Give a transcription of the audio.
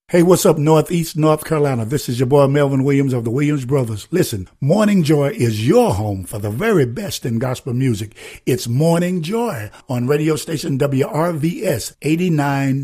Hey, what's up, Northeast North Carolina? This is your boy Melvin Williams of the Williams Brothers. Listen, Morning Joy is your home for the very best in gospel music. It's Morning Joy on radio station WRVS 89.